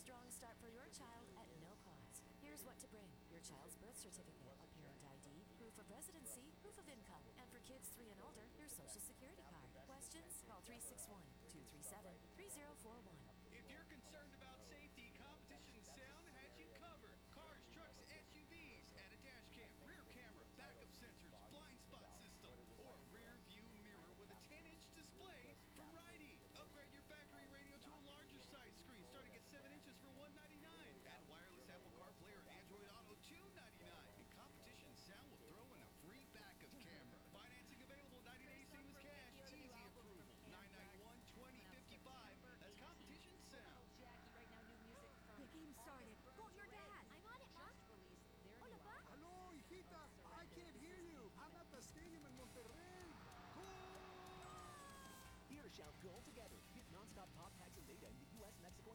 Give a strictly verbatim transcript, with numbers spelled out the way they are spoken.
strong start for your child at no cost. Here's what to bring: your child's birth certificate, a parent I D, proof of residency, proof of income, and for kids three and older, your social security card. Questions? Call three six one, two three seven, three zero four one. If you're concerned about safety, Competition Sound has you covered. Cars, trucks, S U Vs, add a dash cam, rear camera, backup sensors, blind spot system, or a rear view mirror with a ten inch display for riding. Upgrade your factory radio to a larger size screen starting at seven inches for one ninety-nine. Add wireless Apple CarPlay or Android Auto two ninety-nine. And Competition Sound will throw in a free backup camera. Financing available, ninety days seamless cash, easy approval. nine nine one, two zero five five. That's Competition Sound. The game started. Go to your dad. I'm on it, Mom. Hola, Pa. Hello, hijita. I can't hear you. I'm at the stadium in Monterrey. Here, shout "Go" together. Get nonstop talk, text, and data in the U S, Mexico,